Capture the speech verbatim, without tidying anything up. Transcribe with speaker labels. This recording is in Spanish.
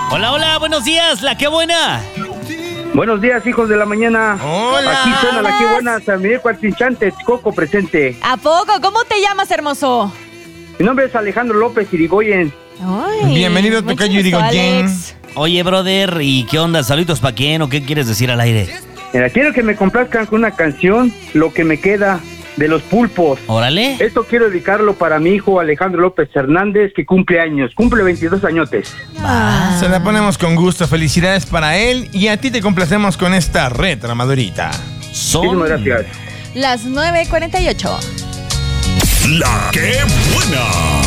Speaker 1: Hola, hola, buenos días, la que buena.
Speaker 2: Buenos días, hijos de la mañana.
Speaker 3: Hola.
Speaker 2: Aquí suena la que buena, San Miguel Cuartinchante, Coco presente.
Speaker 4: ¿A poco? ¿Cómo te llamas, hermoso?
Speaker 2: Mi nombre es Alejandro López Irigoyen.
Speaker 4: Ay,
Speaker 3: Bienvenido,
Speaker 4: mucho
Speaker 3: tocayo
Speaker 4: gusto,
Speaker 3: Irigoyen.
Speaker 4: Alex.
Speaker 1: Oye, brother, ¿y qué onda? ¿Saluditos pa' quién o qué quieres decir al aire?
Speaker 2: Mira, quiero que me complazcan con una canción, Lo que me queda, de Los Pulpos.
Speaker 1: Órale.
Speaker 2: Esto quiero dedicarlo para mi hijo Alejandro López Hernández, que cumple años, cumple veintidós añotes.
Speaker 4: Ah.
Speaker 3: Se la ponemos con gusto. Felicidades para él. Y a ti te complacemos con esta retro madurita.
Speaker 1: Son
Speaker 2: Muchísimas gracias.
Speaker 4: Las nueve cuarenta y ocho.
Speaker 5: La que buena.